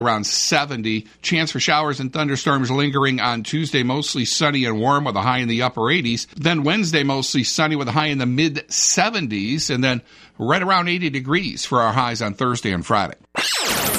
around 70. Chance for showers and thunderstorms lingering on Tuesday, mostly sunny and warm with a high in the upper 80s. Then Wednesday, mostly sunny with a high in the mid 70s. And then right around 80 degrees for our highs on Thursday and Friday.